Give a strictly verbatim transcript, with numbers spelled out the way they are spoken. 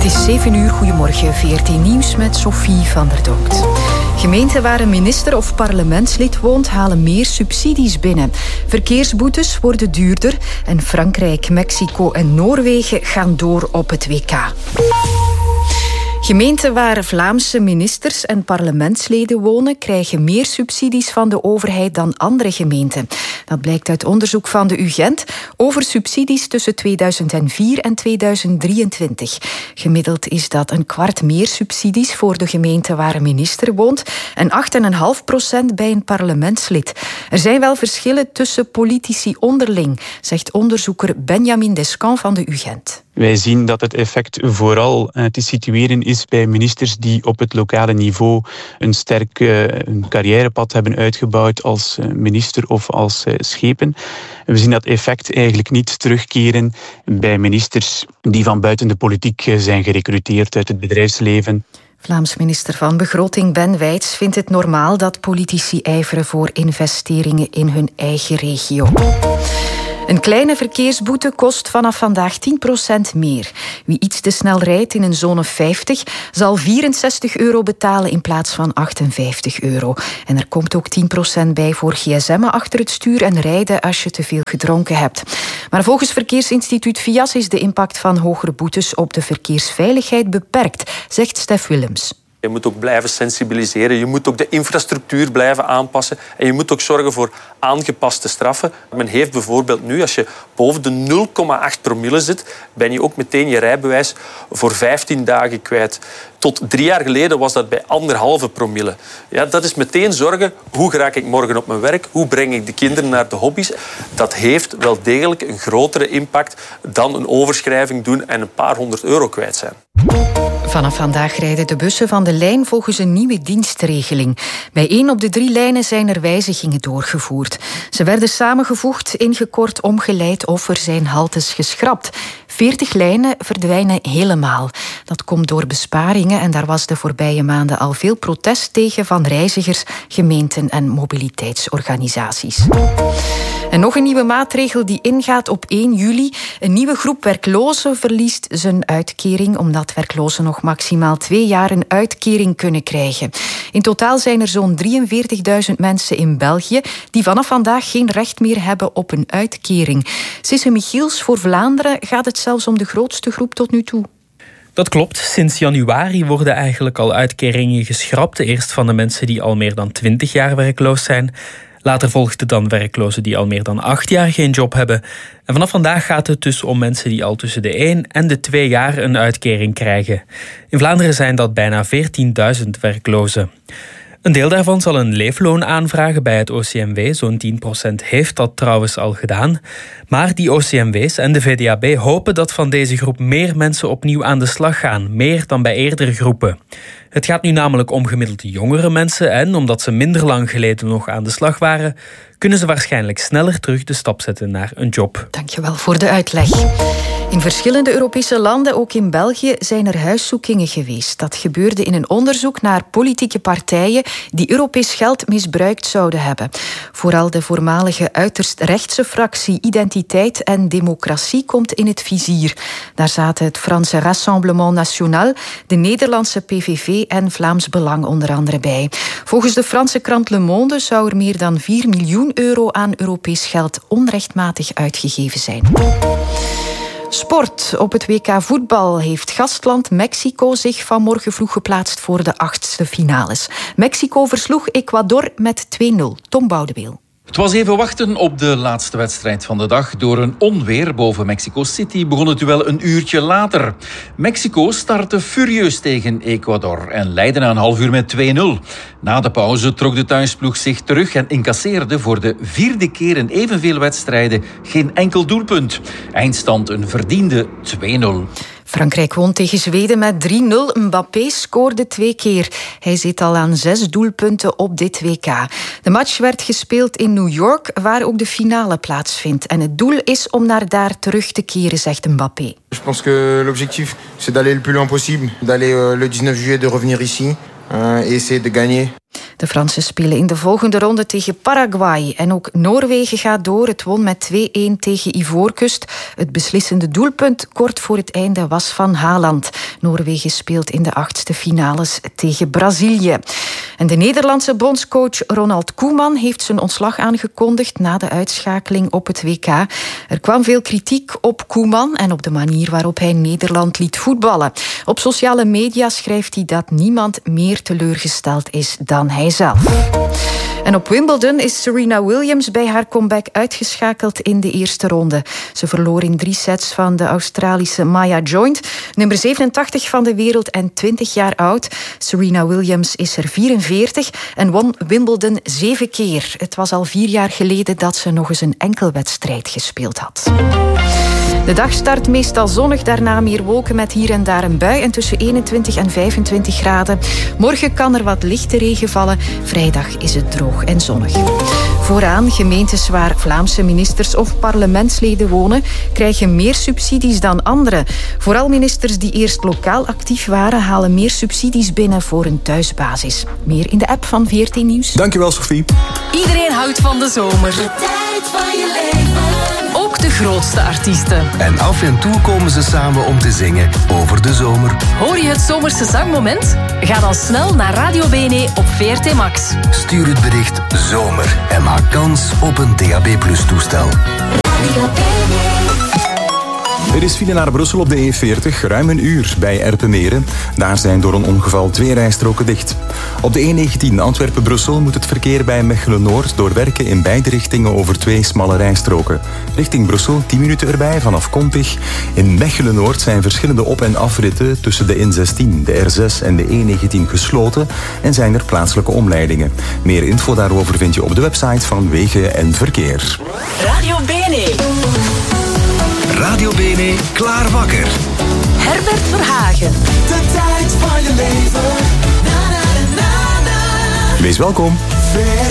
is zeven uur, goedemorgen, V R T Nieuws met Sophie van der Donkt. Gemeenten waar een minister of parlementslid woont, halen meer subsidies binnen. Verkeersboetes worden duurder en Frankrijk, Mexico en Noorwegen gaan door op het W K. Gemeenten waar Vlaamse ministers en parlementsleden wonen, krijgen meer subsidies van de overheid dan andere gemeenten. Dat blijkt uit onderzoek van de U Gent over subsidies tussen tweeduizend vier en tweeduizend drieëntwintig. Gemiddeld is dat een kwart meer subsidies voor de gemeente waar een minister woont en acht komma vijf procent bij een parlementslid. Er zijn wel verschillen tussen politici onderling, zegt onderzoeker Benjamin Descamps van de U Gent. Wij zien dat het effect vooral te situeren is bij ministers die op het lokale niveau een sterk uh, een carrièrepad hebben uitgebouwd als minister of als uh, schepen. En we zien dat effect eigenlijk niet terugkeren bij ministers die van buiten de politiek zijn gerecruiteerd uit het bedrijfsleven. Vlaams minister van Begroting Ben Wijts vindt het normaal dat politici ijveren voor investeringen in hun eigen regio. Een kleine verkeersboete kost vanaf vandaag tien procent meer. Wie iets te snel rijdt in een zone vijftig zal vierenzestig euro betalen in plaats van achtenvijftig euro. En er komt ook tien procent bij voor gsm'en achter het stuur en rijden als je te veel gedronken hebt. Maar volgens Verkeersinstituut V I A S is de impact van hogere boetes op de verkeersveiligheid beperkt, zegt Stef Willems. Je moet ook blijven sensibiliseren, je moet ook de infrastructuur blijven aanpassen en je moet ook zorgen voor aangepaste straffen. Men heeft bijvoorbeeld nu, als je boven de nul komma acht promille zit, ben je ook meteen je rijbewijs voor vijftien dagen kwijt. Tot drie jaar geleden was dat bij anderhalve promille. Ja, dat is meteen zorgen, hoe raak ik morgen op mijn werk? Hoe breng ik de kinderen naar de hobby's? Dat heeft wel degelijk een grotere impact dan een overschrijving doen en een paar honderd euro kwijt zijn. Vanaf vandaag rijden de bussen van de lijn volgens een nieuwe dienstregeling. Bij één op de drie lijnen zijn er wijzigingen doorgevoerd. Ze werden samengevoegd, ingekort, omgeleid of er zijn haltes geschrapt. veertig lijnen verdwijnen helemaal. Dat komt door besparingen en daar was de voorbije maanden al veel protest tegen van reizigers, gemeenten en mobiliteitsorganisaties. En nog een nieuwe maatregel die ingaat op één juli. Een nieuwe groep werklozen verliest zijn uitkering omdat werklozen nog maximaal twee jaar een uitkering kunnen krijgen. In totaal zijn er zo'n drieënveertigduizend mensen in België die vanaf vandaag geen recht meer hebben op een uitkering. Sisse Michiels, voor Vlaanderen gaat het zelfs om de grootste groep tot nu toe. Dat klopt. Sinds januari worden eigenlijk al uitkeringen geschrapt. Eerst van de mensen die al meer dan twintig jaar werkloos zijn. Later volgden dan werklozen die al meer dan acht jaar geen job hebben. En vanaf vandaag gaat het dus om mensen die al tussen de één en de twee jaar een uitkering krijgen. In Vlaanderen zijn dat bijna veertienduizend werklozen. Een deel daarvan zal een leefloon aanvragen bij het O C M W. Zo'n tien procent heeft dat trouwens al gedaan. Maar die O C M W's en de V D A B hopen dat van deze groep meer mensen opnieuw aan de slag gaan. Meer dan bij eerdere groepen. Het gaat nu namelijk om gemiddeld jongere mensen en omdat ze minder lang geleden nog aan de slag waren, kunnen ze waarschijnlijk sneller terug de stap zetten naar een job. Dankjewel voor de uitleg. In verschillende Europese landen, ook in België, zijn er huiszoekingen geweest. Dat gebeurde in een onderzoek naar politieke partijen die Europees geld misbruikt zouden hebben. Vooral de voormalige uiterst rechtse fractie Identiteit en Democratie komt in het vizier. Daar zaten het Franse Rassemblement National, de Nederlandse P V V en Vlaams Belang onder andere bij. Volgens de Franse krant Le Monde zou er meer dan vier miljoen euro aan Europees geld onrechtmatig uitgegeven zijn. Sport. Op het W K voetbal heeft gastland Mexico zich vanmorgen vroeg geplaatst voor de achtste finales. Mexico versloeg Ecuador met twee nul. Tom Boudeweel. Het was even wachten op de laatste wedstrijd van de dag. Door een onweer boven Mexico City begon het duel een uurtje later. Mexico startte furieus tegen Ecuador en leidde na een half uur met twee nul. Na de pauze trok de thuisploeg zich terug en incasseerde voor de vierde keer in evenveel wedstrijden geen enkel doelpunt. Eindstand een verdiende twee nul. Frankrijk won tegen Zweden met drie nul. Mbappé scoorde twee keer. Hij zit al aan zes doelpunten op dit W K. De match werd gespeeld in New York, waar ook de finale plaatsvindt. En het doel is om naar daar terug te keren, zegt Mbappé. Je pense que l'objectif c'est d'aller le plus loin possible, d'aller le dix-neuf juillet de revenir ici et essayer de gagner. De Fransen spelen in de volgende ronde tegen Paraguay. En ook Noorwegen gaat door. Het won met twee-een tegen Ivoorkust. Het beslissende doelpunt kort voor het einde was van Haaland. Noorwegen speelt in de achtste finales tegen Brazilië. En de Nederlandse bondscoach Ronald Koeman heeft zijn ontslag aangekondigd na de uitschakeling op het W K. Er kwam veel kritiek op Koeman en op de manier waarop hij Nederland liet voetballen. Op sociale media schrijft hij dat niemand meer teleurgesteld is dan hij zelf. En op Wimbledon is Serena Williams bij haar comeback uitgeschakeld in de eerste ronde. Ze verloor in drie sets van de Australische Maya Joint, nummer zevenentachtig van de wereld en twintig jaar oud. Serena Williams is er vierenveertig en won Wimbledon zeven keer. Het was al vier jaar geleden dat ze nog eens een enkelwedstrijd gespeeld had. De dag start meestal zonnig, daarna meer wolken met hier en daar een bui en tussen eenentwintig en vijfentwintig graden. Morgen kan er wat lichte regen vallen. Vrijdag is het droog en zonnig. Vooraan, gemeentes waar Vlaamse ministers of parlementsleden wonen, krijgen meer subsidies dan anderen. Vooral ministers die eerst lokaal actief waren, halen meer subsidies binnen voor een thuisbasis. Meer in de app van veertien Nieuws. Dankjewel, Sophie. Iedereen houdt van de zomer. De tijd van je leven. Ook de grootste artiesten. En af en toe komen ze samen om te zingen over de zomer. Hoor je het zomerse zangmoment? Ga dan snel naar Radio B N E op V R T Max. Stuur het bericht zomer en maak kans op een D A B plus toestel. Radio B N E. Er is file naar Brussel op de E veertig, ruim een uur bij Erpenmeren. Daar zijn door een ongeval twee rijstroken dicht. Op de E negentien Antwerpen-Brussel moet het verkeer bij Mechelen-Noord doorwerken in beide richtingen over twee smalle rijstroken. Richting Brussel tien minuten erbij vanaf Kontig. In Mechelen-Noord zijn verschillende op- en afritten tussen de N zestien, de R zes en de E negentien gesloten en zijn er plaatselijke omleidingen. Meer info daarover vind je op de website van Wegen en Verkeer. Radio B N E. Radio B N E, klaar wakker. Herbert Verhagen. De tijd van je leven. Na, na, na, na. Wees welkom.